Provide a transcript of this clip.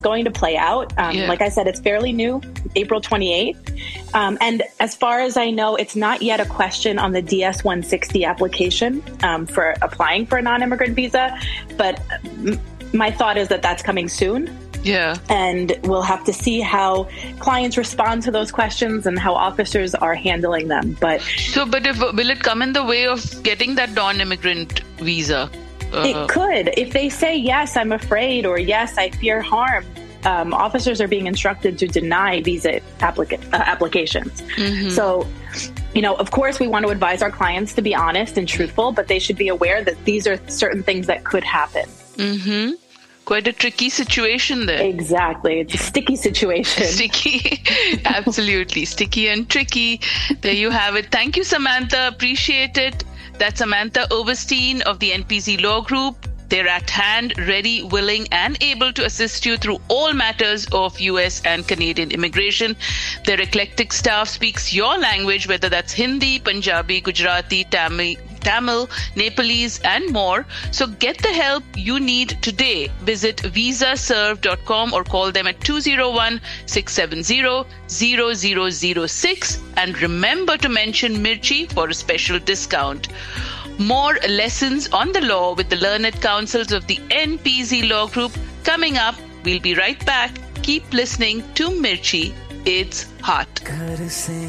going to play out. Like I said, it's fairly new, April 28th. And as far as I know, it's not yet a question on the DS-160 application for applying for a non-immigrant visa. But my thought is that that's coming soon. Yeah. And we'll have to see how clients respond to those questions and how officers are handling them. But will it come in the way of getting that non-immigrant visa? It could. If they say, yes, I'm afraid, or yes, I fear harm, officers are being instructed to deny visa applications. Mm-hmm. So, of course, we want to advise our clients to be honest and truthful, but they should be aware that these are certain things that could happen. Mm-hmm. Quite a tricky situation there. Exactly. It's a sticky situation. Sticky. Absolutely. Sticky and tricky. There you have it. Thank you, Samantha. Appreciate it. That's Samantha Overstein of the NPZ Law Group. They're at hand, ready, willing, and able to assist you through all matters of US and Canadian immigration. Their eclectic staff speaks your language, whether that's Hindi, Punjabi, Gujarati, Tamil, Nepalese, and more. So get the help you need today. Visit visaserve.com or call them at 201-670-0006. And remember to mention Mirchi for a special discount. More lessons on the law with the learned counsels of the NPZ Law Group coming up. We'll be right back. Keep listening to Mirchi. It's hot.